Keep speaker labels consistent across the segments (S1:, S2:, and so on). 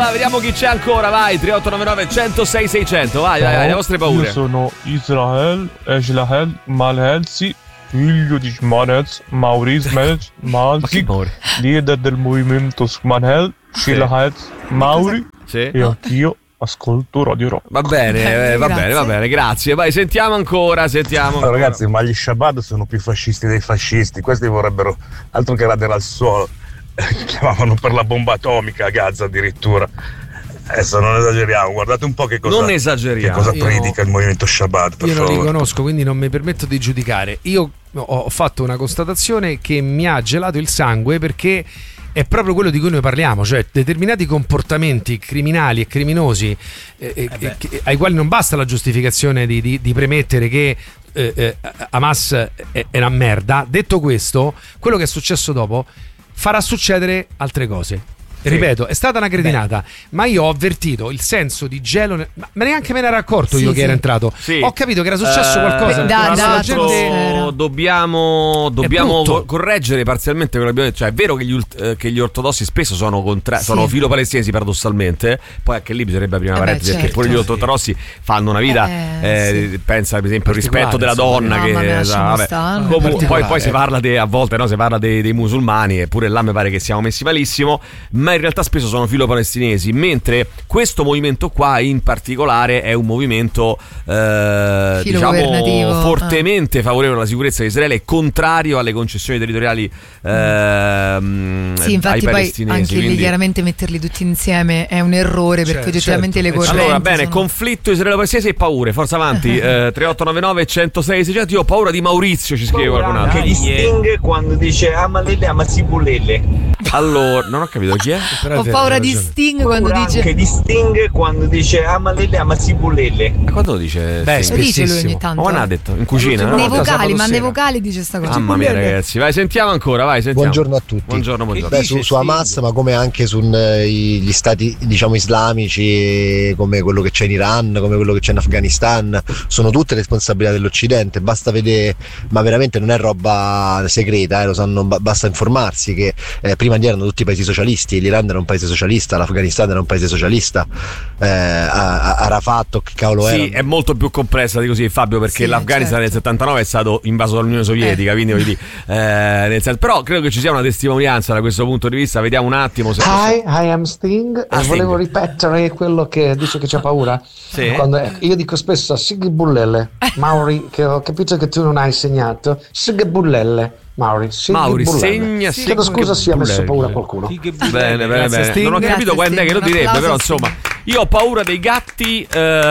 S1: vediamo chi c'è ancora. Vai, 3899 106 600. Vai, le vostre paure.
S2: Io sono Israel Malhelsi, figlio di Shmanez Maurice Malsi, leader del movimento Shmanel Shilahaz Mauri.
S1: Sì.
S2: E anch'io ascolto Radio Rock.
S1: Va bene, grazie. Vai, sentiamo ancora.
S3: Allora, ragazzi, ma gli Shabbat sono più fascisti dei fascisti. Questi vorrebbero altro che radere al suolo. Chiamavano per la bomba atomica a Gaza addirittura. Adesso non esageriamo, guardate un po' che cosa predica il movimento Shabbat.
S4: Io non li conosco, quindi non mi permetto di giudicare. Io ho fatto una constatazione che mi ha gelato il sangue, perché è proprio quello di cui noi parliamo, cioè determinati comportamenti criminali e criminosi ai quali non basta la giustificazione di premettere che Hamas è una merda. Detto questo, quello che è successo dopo farà succedere altre cose. Ripeto, è stata una cretinata, ma io ho avvertito il senso di gelo, ma neanche me ne ero accorto io che era entrato. Ho capito che era successo qualcosa.
S1: Dobbiamo correggere parzialmente quello che abbiamo detto. Cioè, è vero che gli ortodossi spesso sono filo palestinesi, paradossalmente. Poi anche lì bisognerebbe aprire una parentesi, perché pure gli ortodossi fanno una vita. Pensa, per esempio, al rispetto della donna. Poi si parla a volte, no? Si parla dei musulmani, eppure là mi pare che siamo messi malissimo. Ma in realtà spesso sono filo palestinesi, mentre questo movimento qua in particolare è un movimento diciamo fortemente favorevole alla sicurezza di Israele e contrario alle concessioni territoriali
S5: sì, infatti
S1: ai palestinesi.
S5: Poi anche lì chiaramente metterli tutti insieme è un errore, perché oggettivamente le correnti
S1: allora bene, conflitto israelo-palestinese e paure, forza avanti. 3899 106 600. Io ho paura di Maurizio, ci scrive qualcun altro.
S6: Che di Sting quando dice amalele amazibulele.
S1: Allora, non ho capito chi è.
S5: Ho paura di Sting quando dice.
S6: Che di Sting quando dice amalele amazibulele.
S1: Ma quando lo dice?
S5: Beh, lo dice lui ogni tanto.
S1: Ma non ha detto in cucina?
S5: Nei vocali, ma nei vocali dice sta cosa.
S1: Mamma mia, ragazzi, vai, sentiamo ancora, vai, sentiamo.
S7: Buongiorno a tutti.
S1: Buongiorno.
S7: Beh, su Hamas, ma come anche sugli stati, diciamo, islamici, come quello che c'è in Iran, come quello che c'è in Afghanistan, sono tutte responsabilità dell'Occidente. Basta vedere, ma veramente non è roba segreta, lo sanno, basta informarsi che prima erano tutti paesi socialisti, l'Iran era un paese socialista, l'Afghanistan era un paese socialista, Arafat, che cavolo era?
S1: Sì, è molto più complessa di così, Fabio, perché l'Afghanistan nel 79 è stato invaso dall'Unione Sovietica, quindi voglio dire, nel senso, però credo che ci sia una testimonianza da questo punto di vista. Vediamo un attimo se
S8: I am Sting. Volevo ripetere quello che dice che c'ha paura.
S1: Sì.
S8: Quando io dico spesso Sig Bullelle, Mauri, che ho capito che tu non hai insegnato. Sig Bullelle, Mauri,
S1: segna.
S8: Chiedo scusa se ha messo paura a qualcuno.
S1: Bene. Non ho capito quando è che lo direbbe, però insomma, io ho paura dei gatti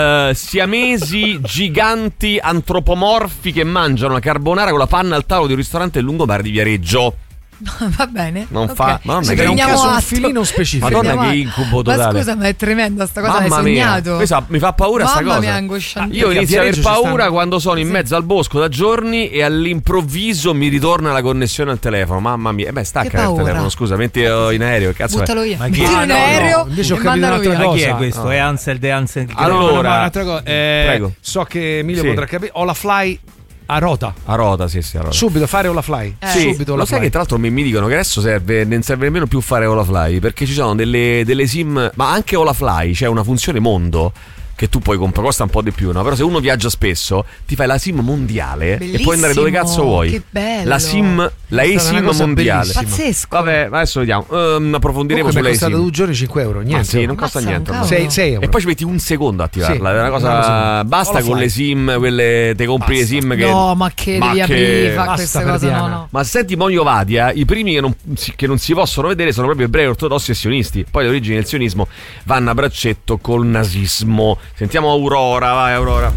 S1: siamesi giganti antropomorfi che mangiano la carbonara con la panna al tavolo di un ristorante lungo bar di Viareggio.
S5: Va bene.
S1: Non fa.
S4: Madonna, che è un caso un filino specifico.
S1: Madonna, che incubo totale.
S5: Ma scusa, ma è tremenda sta cosa, l'hai sognato.
S1: Mi fa paura sta cosa.
S5: Mamma mia, angosciante.
S1: Io inizio a aver paura quando sono in mezzo al bosco da giorni e all'improvviso mi ritorna la connessione al telefono. Mamma mia. Stacca il telefono, scusa, metti in aereo, che cazzo.
S5: Buttalo via.
S1: Metti
S5: in aereo.
S4: Invece ho capito un'altra cosa.
S9: Ma chi è questo? È Ansel de Ansel.
S1: Allora,
S4: un'altra cosa. Prego. So che Emilio potrà capire. Ho la Fly a rota, sì, a rota. Subito fare Ola Fly. Subito
S1: lo sai che tra l'altro mi dicono che adesso non serve nemmeno più fare Ola Fly, perché ci sono delle sim, ma anche Ola Fly, c'è una funzione mondo che tu puoi comprare, costa un po' di più, no? Però se uno viaggia spesso ti fai la sim mondiale. Bellissimo, e puoi andare dove cazzo vuoi.
S5: Che bello.
S1: La sim, la eSIM mondiale.
S5: Pazzesco.
S1: Vabbè, adesso vediamo. Approfondiremo sulla eSIM.
S4: È costato 2 giorni 5 euro, niente.
S1: Sì, non costa niente.
S4: 6 euro.
S1: E poi ci metti un secondo a attivarla.
S4: Sì,
S1: è una cosa. Basta con le sim, quelle te compri le sim che.
S5: No, ma che devi aprire, fa queste cose, no.
S1: Ma senti Monio Vadia, i primi che non si possono vedere sono proprio ebrei ortodossi e sionisti. Poi le origini del sionismo vanno a braccetto col nazismo. Sentiamo Aurora. Vai Aurora.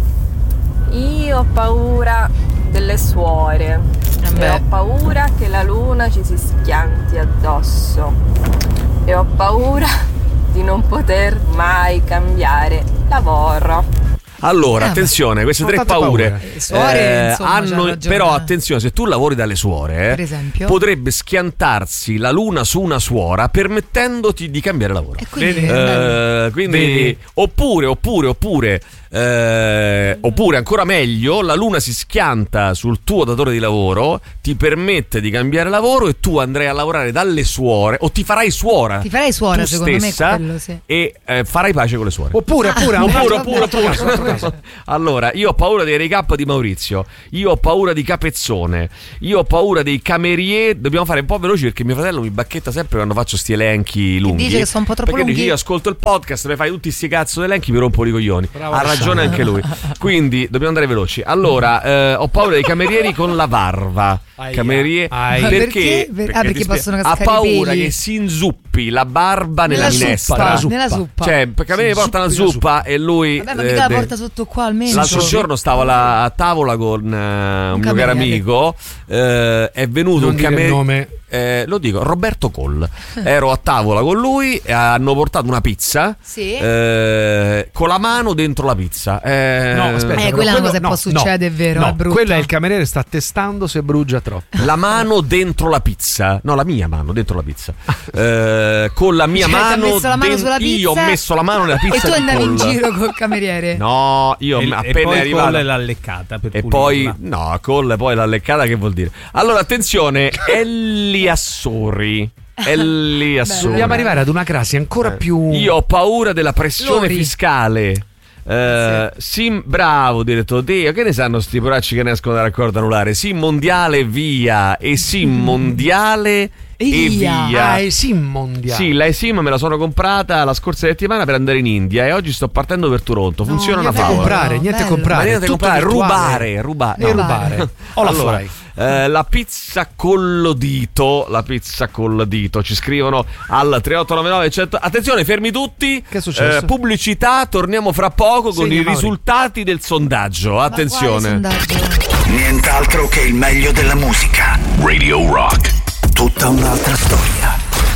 S10: Io ho paura delle suore e ho paura che la luna ci si schianti addosso e ho paura di non poter mai cambiare lavoro.
S1: Allora, attenzione, queste 3 paure,
S5: suore, insomma,
S1: però attenzione, se tu lavori dalle suore,
S5: per esempio,
S1: potrebbe schiantarsi la luna su una suora permettendoti di cambiare lavoro. Quindi oppure ancora meglio, la luna si schianta sul tuo datore di lavoro, ti permette di cambiare lavoro e tu andrai a lavorare dalle suore, o ti farai suora secondo stessa,
S5: me quello, sì.
S1: E farai pace con le suore.
S4: Oppure.
S1: Allora, io ho paura dei recap di Maurizio, io ho paura di Capezzone, io ho paura dei camerieri. Dobbiamo fare un po' veloci perché mio fratello mi bacchetta sempre quando faccio sti elenchi lunghi.
S5: Dice che sono un po' troppo lunghi.
S1: Dice, io ascolto il podcast, mi fai tutti sti cazzo di elenchi, mi rompo i coglioni. Ha ragione anche lui. Quindi dobbiamo andare veloci. Allora, ho paura dei camerieri con la varva. Perché
S5: possono cascare
S1: ha paura
S5: i peli.
S1: che si inzuppi la barba nella minestra.
S5: Nella zuppa.
S1: Cioè, perché a me mi porta una zuppa e lui.
S5: Vabbè, ma mica la porta sotto qua almeno.
S1: L'altro giorno stavo a tavola con un mio caro amico. È venuto un cameriere. Lo dico, Roberto Coll. Ero a tavola con lui e hanno portato una pizza con la mano dentro la pizza.
S5: No, aspetta, quella è una cosa che può succedere, è vero, è brutto.
S4: Quello è il cameriere sta testando se brucia troppo.
S1: La mano dentro la pizza. No, la mia mano dentro la pizza. Con la mia mano
S5: messo la mano sulla pizza.
S1: Io ho messo la mano nella pizza.
S5: E tu andavi in giro col cameriere?
S1: No, io appena è arrivato.
S9: Coll l'ha leccata per
S1: e poi Coll poi l'ha leccata, che vuol dire? Allora, attenzione, Eliassori.
S4: Dobbiamo arrivare ad una crasi ancora più.
S1: Io ho paura della pressione fiscale. Sim, bravo direttore Teo, che ne sanno sti poracci che ne escono da raccordo anulare? Sim mondiale via e sim mondiale e via.
S4: Sim mondiale.
S1: Sì, la eSIM me la sono comprata la scorsa settimana per andare in India e oggi sto partendo per Toronto. Funziona una favola.
S4: Niente comprare,
S1: rubare.
S4: O la fly.
S1: La pizza col dito ci scrivono al 3899 100. Attenzione, fermi tutti.
S4: Che è successo?
S1: Pubblicità, torniamo fra poco con i risultati del sondaggio. Attenzione.
S11: Nient'altro che il meglio della musica. Radio Rock. Tutta un'altra storia.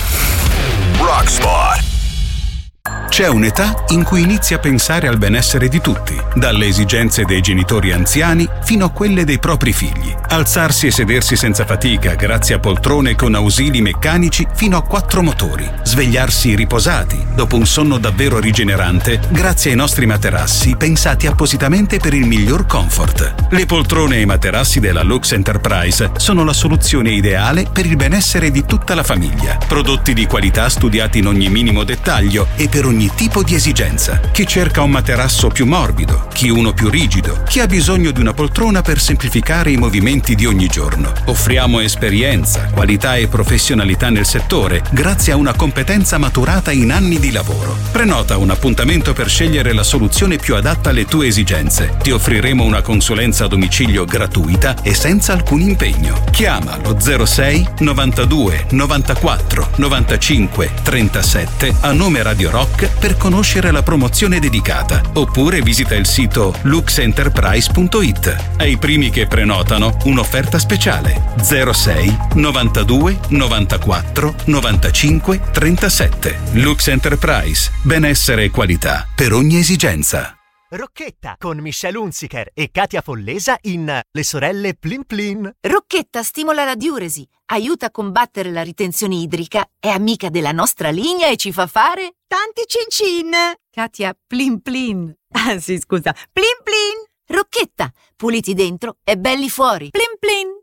S11: Rockspot.
S12: C'è un'età in cui inizi a pensare al benessere di tutti, dalle esigenze dei genitori anziani fino a quelle dei propri figli. Alzarsi e sedersi senza fatica grazie a poltrone con ausili meccanici fino a 4 motori. Svegliarsi riposati dopo un sonno davvero rigenerante grazie ai nostri materassi pensati appositamente per il miglior comfort. Le poltrone e i materassi della Lux Enterprise sono la soluzione ideale per il benessere di tutta la famiglia. Prodotti di qualità studiati in ogni minimo dettaglio e per ogni tipo di esigenza. Chi cerca un materasso più morbido, chi uno più rigido, chi ha bisogno di una poltrona per semplificare i movimenti di ogni giorno. Offriamo esperienza, qualità e professionalità nel settore grazie a una competenza maturata in anni di lavoro. Prenota un appuntamento per scegliere la soluzione più adatta alle tue esigenze. Ti offriremo una consulenza a domicilio gratuita e senza alcun impegno. Chiama lo 06 92 94 95 37 a nome Radio Rock per conoscere la promozione dedicata, oppure visita il sito luxenterprise.it. Ai primi che prenotano un'offerta speciale 06 92 94 95 37. Lux Enterprise, benessere e qualità per ogni esigenza.
S13: Rocchetta con Michelle Hunziker e Katia Follesa in Le sorelle Plin Plin.
S14: Rocchetta stimola la diuresi, aiuta a combattere la ritenzione idrica, è amica della nostra linea e ci fa fare tanti cin cin. Katia Plin Plin. Ah sì, scusa. Plin Plin. Rocchetta, puliti dentro e belli fuori. Plin Plin.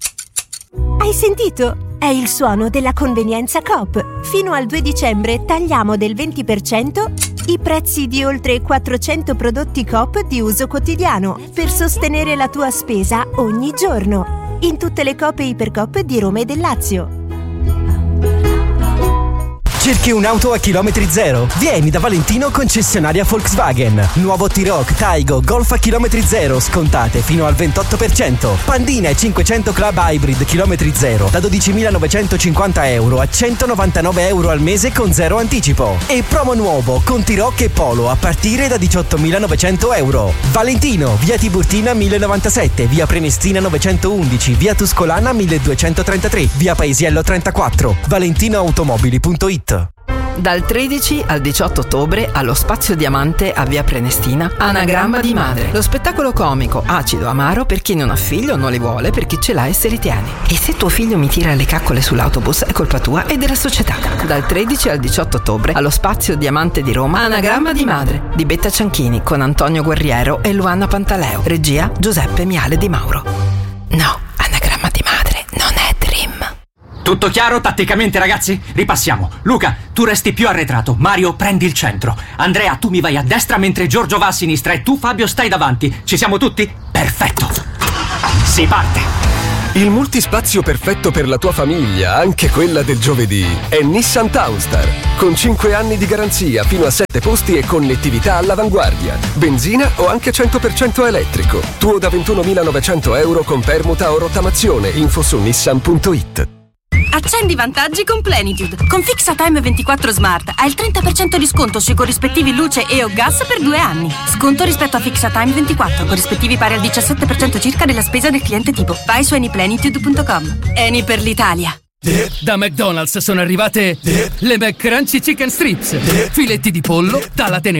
S15: Hai sentito? È il suono della convenienza Coop. Fino al 2 dicembre tagliamo del 20% i prezzi di oltre 400 prodotti Coop di uso quotidiano per sostenere la tua spesa ogni giorno. In tutte le Coop e Ipercoop di Roma e del Lazio.
S16: Cerchi un'auto a chilometri zero? Vieni da Valentino concessionaria Volkswagen. Nuovo T-Roc, Taigo, Golf a chilometri zero, scontate fino al 28%. Pandina e 500 Club Hybrid chilometri zero da 12.950 euro a 199 euro al mese con zero anticipo. E promo nuovo con T-Roc e Polo a partire da 18.900 euro. Valentino, via Tiburtina 1097, via Prenestina 911, via Tuscolana 1233, via Paesiello 34, valentinoautomobili.it.
S17: Dal 13 al 18 ottobre allo Spazio Diamante a Via Prenestina, Anagramma di Madre. Lo spettacolo comico acido amaro per chi non ha figli o non li vuole, per chi ce l'ha e se li tiene. E se tuo figlio mi tira le caccole sull'autobus è colpa tua e della società. Dal 13 al 18 ottobre allo Spazio Diamante di Roma, Anagramma di Madre di Betta Cianchini con Antonio Guerriero e Luana Pantaleo. Regia Giuseppe Miale Di Mauro. No, Anagramma di Madre non è Dream.
S18: Tutto chiaro tatticamente, ragazzi? Ripassiamo. Luca, tu resti più arretrato. Mario, prendi il centro. Andrea, tu mi vai a destra mentre Giorgio va a sinistra e tu, Fabio, stai davanti. Ci siamo tutti? Perfetto. Si parte.
S19: Il multispazio perfetto per la tua famiglia, anche quella del giovedì, è Nissan Townstar. Con 5 anni di garanzia, fino a 7 posti e connettività all'avanguardia. Benzina o anche 100% elettrico. Tuo da 21.900 euro con permuta o rottamazione. Info su nissan.it.
S20: Accendi vantaggi con Plenitude. Con FixaTime 24 Smart hai il 30% di sconto sui corrispettivi luce e o gas per 2 anni. Sconto rispetto a FixaTime 24, corrispettivi pari al 17% circa della spesa del cliente tipo. Vai su anyplenitude.com. Any per l'Italia.
S21: Da McDonald's sono arrivate le McCrunchy Chicken Strips. Filetti di pollo, tala tenera